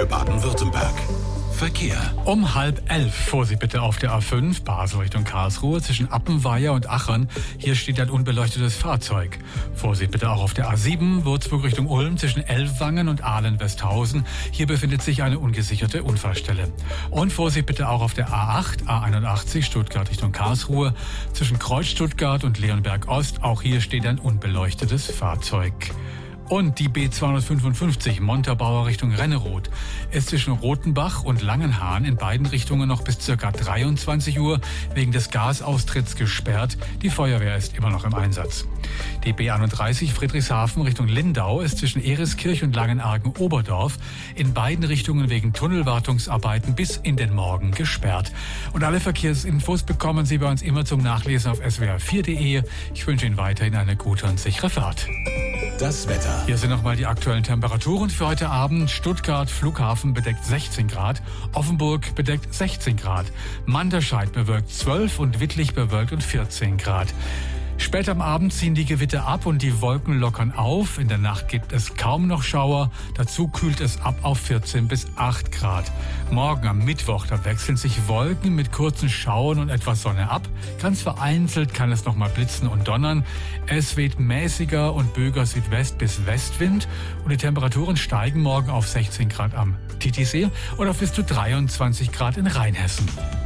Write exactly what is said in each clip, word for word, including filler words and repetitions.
für Baden-Württemberg. Verkehr. Um halb elf. Vorsicht bitte auf der A fünf, Basel Richtung Karlsruhe, zwischen Appenweier und Achern. Hier steht ein unbeleuchtetes Fahrzeug. Vorsicht bitte auch auf der A sieben, Würzburg Richtung Ulm, zwischen Ellwangen und Ahlen-Westhausen. Hier befindet sich eine ungesicherte Unfallstelle. Und Vorsicht bitte auch auf der A acht, A einundachtzig, Stuttgart Richtung Karlsruhe, zwischen Kreuz Stuttgart und Leonberg Ost. Auch hier steht ein unbeleuchtetes Fahrzeug. Und die B zweihundertfünfundfünfzig Montabaur Richtung Renneroth ist zwischen Rothenbach und Langenhahn in beiden Richtungen noch bis ca. dreiundzwanzig Uhr wegen des Gasaustritts gesperrt. Die Feuerwehr ist immer noch im Einsatz. Die B einunddreißig Friedrichshafen Richtung Lindau ist zwischen Ereskirch und Langenargen-Oberdorf in beiden Richtungen wegen Tunnelwartungsarbeiten bis in den Morgen gesperrt. Und alle Verkehrsinfos bekommen Sie bei uns immer zum Nachlesen auf s w r vier punkt de. Ich wünsche Ihnen weiterhin eine gute und sichere Fahrt. Das Wetter. Hier sind nochmal die aktuellen Temperaturen für heute Abend. Stuttgart Flughafen bedeckt sechzehn Grad, Offenburg bedeckt sechzehn Grad, Manderscheid bewölkt zwölf und Wittlich bewölkt und vierzehn Grad. Später am Abend ziehen die Gewitter ab und die Wolken lockern auf. In der Nacht gibt es kaum noch Schauer. Dazu kühlt es ab auf vierzehn bis acht Grad. Morgen am Mittwoch, da wechseln sich Wolken mit kurzen Schauern und etwas Sonne ab. Ganz vereinzelt kann es noch mal blitzen und donnern. Es weht mäßiger und böiger Südwest- bis Westwind. Und die Temperaturen steigen morgen auf sechzehn Grad am Titisee und auf bis zu dreiundzwanzig Grad in Rheinhessen.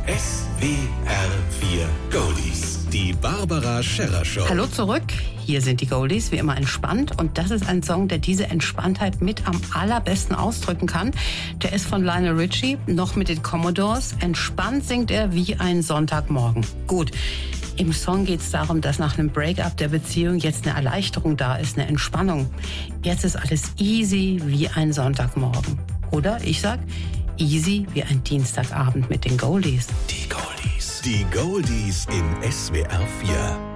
S W R vier Goldies. Die Barbara Scherrer Show. Hallo zurück. Hier sind die Goldies, wie immer entspannt. Und das ist ein Song, der diese Entspanntheit mit am allerbesten ausdrücken kann. Der ist von Lionel Richie, noch mit den Commodores. Entspannt singt er wie ein Sonntagmorgen. Gut. Im Song geht es darum, dass nach einem Break-up der Beziehung jetzt eine Erleichterung da ist, eine Entspannung. Jetzt ist alles easy wie ein Sonntagmorgen. Oder ich sag, easy wie ein Dienstagabend mit den Goldies. Die Goldies. Die Goldies in S W R vier.